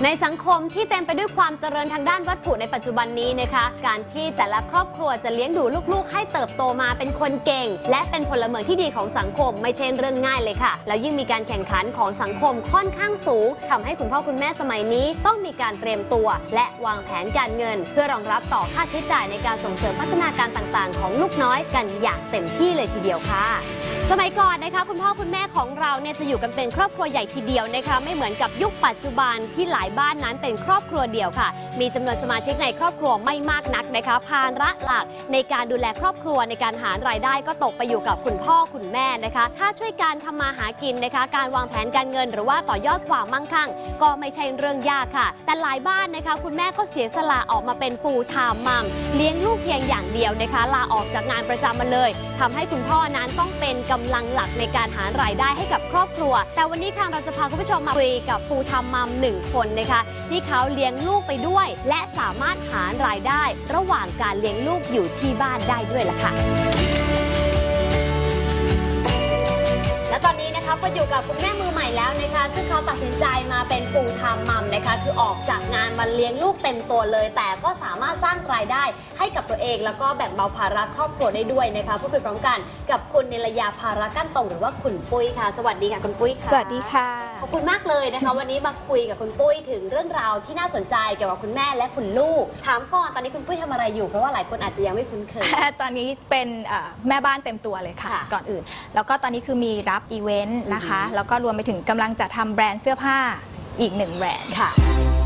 ในสังคมที่เต็มไปด้วยความเจริญทางด้านวัตถุในปัจจุบันนี้นะคะการที่แต่ละครอบครัวจะเลี้ยงดูลูกๆให้เติบโตมาเป็นคนเก่งและเป็นพลเมืองที่ดีของสังคมไม่ใช่เรื่องง่ายเลยค่ะแล้วยิ่งมีการแข่งขันของสังคมค่อนข้างสูงทำให้คุณพ่อคุณแม่สมัยนี้ต้องมีการเตรียมตัวและวางแผนการเงินเพื่อรองรับต่อค่าใช้จ่ายในการส่งเสริมพัฒนาการต่างๆของลูกน้อยกันอย่างเต็มที่เลยทีเดียวค่ะสมัยก่อนนะคะคุณพ่อคุณแม่ของเราเนี่ยจะอยู่กันเป็นครอบครัวใหญ่ทีเดียวนะคะไม่เหมือนกับยุคปัจจุบันที่หลายบ้านนั้นเป็นครอบครัวเดียวค่ะมีจำนวนสมาชิกในครอบครัวไม่มากนักนะคะภาระหลักในการดูแลครอบครัวในการหารายได้ก็ตกไปอยู่กับคุณพ่อคุณแม่นะคะถ้าช่วยการทำมาหากินนะคะการวางแผนการเงินหรือว่าต่อยอดความมั่งคั่งก็ไม่ใช่เรื่องยากค่ะแต่หลายบ้านนะคะคุณแม่ก็เสียสละออกมาเป็นฟูลไทม์มัมเลี้ยงลูกเพียงอย่างเดียวนะคะลาออกจากงานประจำมาเลยทำให้คุณพ่อนั้นต้องเป็นกำลังหลักในการหารายได้ให้กับครอบครัวแต่วันนี้ค่ะเราจะพาคุณผู้ชมมาคุยกับฟูลไทม์มัม1 คนนะคะที่เขาเลี้ยงลูกไปด้วยและสามารถหารายได้ระหว่างการเลี้ยงลูกอยู่ที่บ้านได้ด้วยล่ะค่ะและตอนนี้นะคะก็อยู่กับคุณแม่มือใหม่แล้วนะคะซึ่งเขาตัดสินใจมาเป็นฟูลไทม์มัมนะคะคือออกจากงานมาเลี้ยงลูกเต็มตัวเลยแต่ก็สามารถสร้างรายได้ให้กับตัวเองแล้วก็แบ่งเบาภาระครอบครัวได้ด้วยนะคะพูดคุยพร้อมกันกับคุณนิลยาภาระกั้นตรงหรือว่าคุณปุ้ยค่ะสวัสดีค่ะคุณปุ้ยค่ะสวัสดีค่ะขอบคุณมากเลยนะคะวันนี้มาคุยกับคุณปุ้ยถึงเรื่องราวที่น่าสนใจเกี่ยวกับคุณแม่และคุณลูกถามก่อนตอนนี้คุณปุ้ยทำอะไรอยู่เพราะว่าหลายคนอาจจะยังไม่คุ้นเคยตอนนี้เป็นแม่บ้านเต็มตัวเลยค่ะก่อนอื่นแล้วก็ตอนนี้คือมีรับอีเวนต์นะคะแล้วก็รวมไปถึงกำลังจะทำแบรนด์เสื้อผ้าอีก1 แบรนด์ค่ะ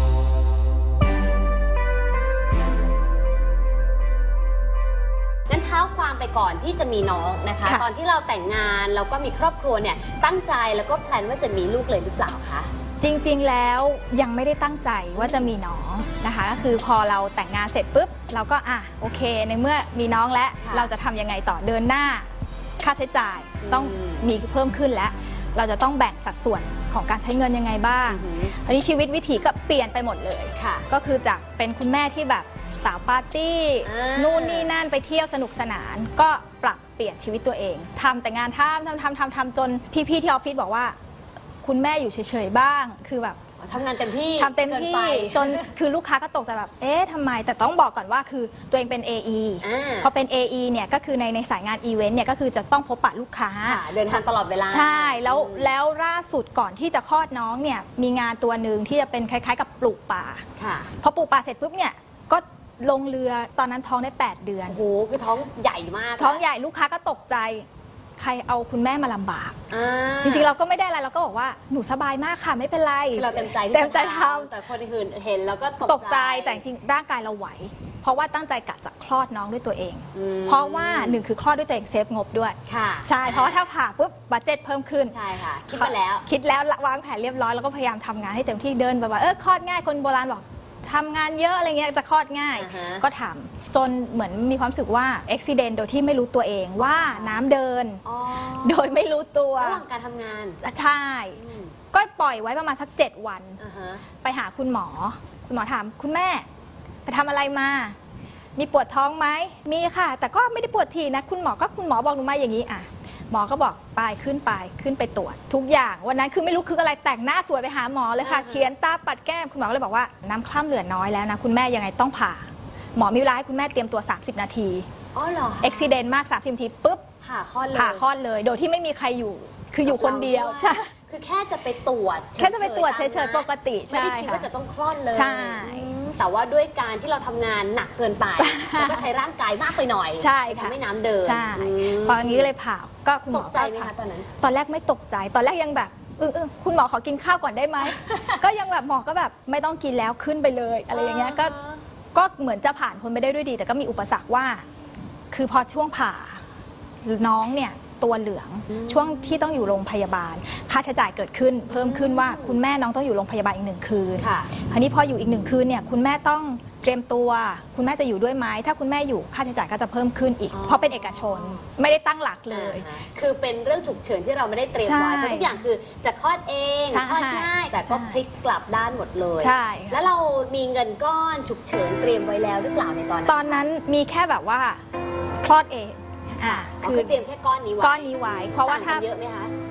งั้นเท้าความไปก่อนที่จะมีน้องนะคะตอนที่เราแต่งงานแล้วก็มีครอบครัวเนี่ยตั้งใจแล้วก็แพลนว่าจะมีลูกเลยหรือเปล่าคะจริงๆแล้วยังไม่ได้ตั้งใจว่าจะมีน้องนะคะก็คือพอเราแต่งงานเสร็จปุ๊บเราก็โอเคในเมื่อมีน้องแล้วเราจะทำยังไงต่อเดินหน้าค่าใช้จ่ายต้องมีเพิ่มขึ้นแล้วเราจะต้องแบ่งสัดส่วนของการใช้เงินยังไงบ้างอันนี้ชีวิตวิถีก็เปลี่ยนไปหมดเลยก็คือจากเป็นคุณแม่ที่แบบสาวปาร์ตี้นู่นนี่นั่นไปเที่ยวสนุกสนานก็ปรับเปลี่ยนชีวิตตัวเองทำแต่งานทำจนพี่ๆที่ออฟฟิศบอกว่าคุณแม่อยู่เฉยๆบ้างคือแบบทำงานเต็มที่จนคือลูกค้าก็ตกใจแบบทำไมแต่ต้องบอกก่อนว่าคือตัวเองเป็น AE พอเป็น AE เนี่ยก็คือในสายงานอีเวนต์เนี่ยก็คือจะต้องพบปะลูกค้าเดินทางตลอดเวลาใช่แล้วล่าสุดก่อนที่จะคลอดน้องเนี่ยมีงานตัวหนึ่งที่จะเป็นคล้ายๆกับปลูกป่าพอปลูกป่าเสร็จปุ๊บเนี่ยก็ลงเรือตอนนั้นท้องได้8 เดือนโอ้โหคือท้องใหญ่มากท้องใหญ่ลูกค้าก็ตกใจใครเอาคุณแม่มาลำบากจริงๆเราก็ไม่ได้อะไรเราก็บอกว่าหนูสบายมากค่ะไม่เป็นไรเราเต็มใจทำแต่คนอื่นเห็นแล้วก็ตกใจแต่จริงร่างกายเราไหวเพราะว่าตั้งใจกะจะคลอดน้องด้วยตัวเองเพราะว่า1คือคลอดด้วยตัวเองเซฟงบด้วยใช่เพราะว่าถ้าผ่าปุ๊บบัดเจ็ตเพิ่มขึ้นใช่ค่ะคิดไปแล้ววางแผนเรียบร้อยแล้วก็พยายามทำงานให้เต็มที่เดินแบบว่าคลอดง่ายคนโบราณบอกทำงานเยอะอะไรเงี้ยจะคลอดง่ายก็ทำจนเหมือนมีความรู้สึกว่าอุบิเหตุโดยที่ไม่รู้ตัวเองว่าน้ำเดินโดยไม่รู้ตัวระหว่างการทำงานใช่ก็ปล่อยไว้ประมาณสัก7 วันไปหาคุณหมอถามคุณแม่ไปทำอะไรมามีปวดท้องไหมมีค่ะแต่ก็ไม่ได้ปวดทีนะคุณหมอบอกหนูมาอย่างนี้หมอก็บอกขึ้นไปตรวจทุกอย่างวันนั้นคือไม่รู้คืออะไรแต่งหน้าสวยไปหาหมอเลยค่ะเขียนตาปัดแก้มคุณหมอเลยบอกว่าน้ำคร่ำเหลือน้อยแล้วนะคุณแม่ยังไงต้องผ่าหมอมีเวลาให้คุณแม่เตรียมตัว30 นาทีอ๋อเหรออุบิเหตุมาก30 นาทีปุ๊บผ่าคลอดเลยโดยที่ไม่มีใครอยู่คืออยู่คนเดียวใช่คือแค่จะไปตรวจเฉยๆปกติไม่ได้คิดว่าจะต้องคลอดเลยใช่แต่ว่าด้วยการที่เราทำงานหนักเกินไปแล้วก็ใช้ร่างกายมากไปหน่อยทำให้น้ำเดินใช่ตอนนี้เลยผ่าก็คุณหมอตกใจไหมคะตอนนั้นตอนแรกไม่ตกใจตอนแรกยังแบบคุณหมอขอกินข้าวก่อนได้ไหม ก็ยังแบบหมอก็แบบไม่ต้องกินแล้วขึ้นไปเลยอะไรอย่างเงี้ยก็เหมือนจะผ่านพ้นไปได้ด้วยดีแต่ก็มีอุปสรรคว่าคือพอช่วงผ่าน้องเนี่ยตัวเหลืองช่วงที่ต้องอยู่โรงพยาบาลค่าใช้จ่ายเกิดขึ้นเพิ่มขึ้นว่าคุณแม่น้องต้องอยู่โรงพยาบาลอีก1 คืนคราวนี้พออยู่อีก1 คืนเนี่ยคุณแม่ต้องเตรียมตัวคุณแม่จะอยู่ด้วยไหมถ้าคุณแม่อยู่ค่าใช้จ่ายก็จะเพิ่มขึ้นอีกเพราะเป็นเอกชนไม่ได้ตั้งหลักเลยคือเป็นเรื่องฉุกเฉินที่เราไม่ได้เตรียมไว้เพราะทุกอย่างคือจะคลอดเองคลอดง่ายแต่ก็พลิกกลับด้านหมดเลยใช่แล้วเรามีเงินก้อนฉุกเฉินเตรียมไว้แล้วหรือเปล่าในตอนนั้นมีแค่แบบว่าคลอดเองคือเตรียมแค่ก้อนนี้ไว้เพราะว่าถ้าเยอะไหมคะ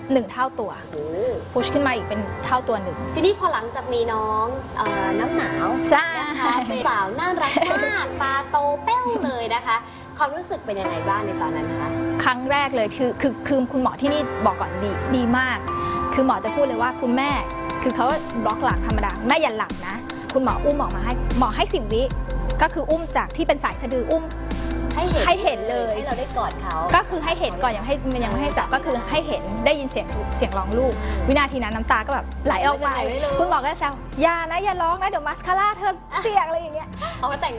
1 เท่าตัวโอ้พุชขึ้นมาอีกเป็นเท่าตัวหนึ่งทีนี้พอหลังจากมีน้องน้ำหนาวใช่นะคะเป็นสาวน่ารักมาก ตาโตเป้วเลยนะคะ ความรู้สึกเป็นยังไงบ้างในตอนนั้นคะครั้งแรกเลยคือคุณหมอที่นี่บอกก่อนดีมาก คือหมอจะพูดเลยว่าคุณแม่คือเขาบล็อกหลังธรรมดาแม่อย่าหลับนะ คุณหมออุ้มออกมาให้หมอให้10 วิก็คืออุ้มจากที่เป็นสายสะดืออุ้ม ให้เห็นเลยให้เราได้กอดเขาก็คือให้เห็นก่อนยังไม่ให้จับก็คือให้เห็นได้ยินเสียงร้องลูก วินาทีนั้นน้ำตาก็แบบไหลออกมาคุณหมอก็แซวอย่านะอย่าร้องนะเดี๋ยวมัสคาร่าเธอเปียกอะไรอย่างเงี้ยเอามาแต่ง